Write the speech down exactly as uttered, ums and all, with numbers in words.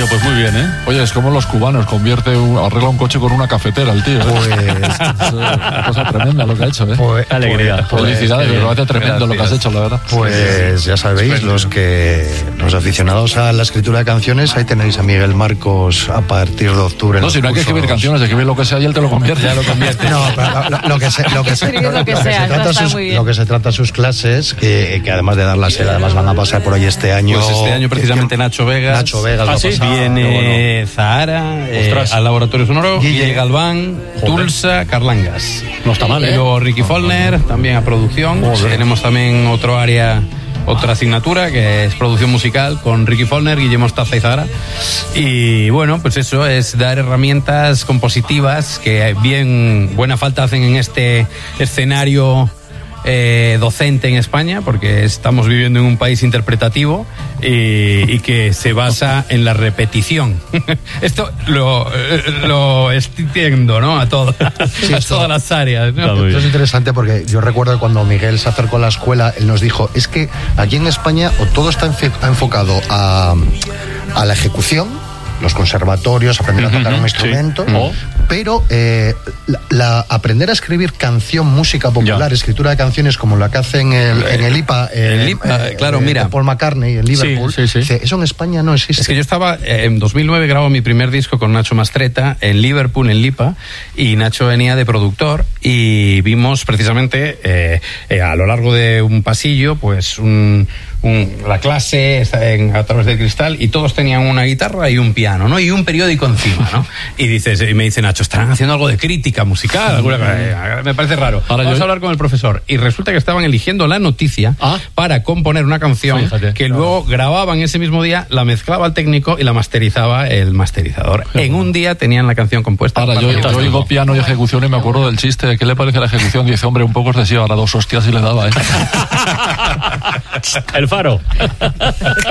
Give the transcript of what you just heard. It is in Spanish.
pues muy bien, ¿eh? Oye, es como los cubanos, convierte, un, arregla un coche con una cafetera el tío, ¿eh? Pues... es una cosa tremenda lo que ha hecho, ¿eh? Pues, alegría. Pues, felicidades, me parece tremendo Gracias. lo que has hecho, la verdad. Pues ya sabéis, los que los aficionados a la escritura de canciones, ahí tenéis a Miguel Marcos a partir de octubre. No, si no hay que escribir canciones, hay que escribir lo que sea y él te lo convierte. Ya lo convierte. No, pero lo, lo, lo que se, lo que se, Escribe lo que lo sea, se trata está sus, muy bien. lo que se trata sus clases, que, que además de darlas, además van a pasar por ahí este año. Pues este año precisamente Nacho Vegas. Nacho Vegas va ¿Ah, a sí? pasar. Viene Zahara eh, Ostras. al Laboratorio Sonoro, Guille. Guille Galván, Tulsa, Carlangas. No está mal, Y ¿eh? luego Ricky Follner, también a producción. Tenemos también otro área, otra asignatura que es producción musical con Ricky Follner, Guillermo Mostaza y Zahara. Y bueno, pues eso es dar herramientas compositivas que bien buena falta hacen en este escenario eh, docente en España, porque estamos viviendo en un país interpretativo y, y que se basa en la repetición. Esto lo, lo extiendo, ¿no? A, todo, Sí, a esto- todas las áreas, ¿no? Está muy Esto es bien. interesante porque yo recuerdo que cuando Miguel se acercó a la escuela, él nos dijo, es que aquí en España o todo está enfe- enfocado a, a la ejecución, los conservatorios, aprender a tocar un instrumento, Oh. pero eh, la, la- aprender a escribir canción, música popular, Ya. escritura de canciones como la que hace en el, en el I P A, eh, El I P A, claro, de- mira. de Paul McCartney en Liverpool, Sí, sí, sí. dice, eso en España no existe. Es que yo estaba, eh, en dos mil nueve grabo mi primer disco con Nacho Mastreta en Liverpool, en Lipa, y Nacho venía de productor y vimos precisamente eh, eh, a lo largo de un pasillo, pues un, un- la clase está en- a través del cristal y todos tenían una guitarra y un piano, ¿no? Y un periódico encima, ¿no? Y dices, y me dice Nacho, ¿estarán haciendo algo de crítica musical? Alguna cosa? Eh, me parece raro. Ahora Vamos yo- a hablar con el profesor. Y resulta que estaban eligiendo la noticia Ah. para componer una canción Fíjate, que claro. luego grababan ese mismo día, la mezclaba el técnico y la masterizaba el masterizador. En un día tenían la canción compuesta. Ahora, yo, yo Fantástico. oigo piano y ejecución y me acuerdo del chiste. ¿Qué le parece la ejecución? Dice, hombre, un poco excesiva, ahora dos hostias y le daba, ¿eh? El faro.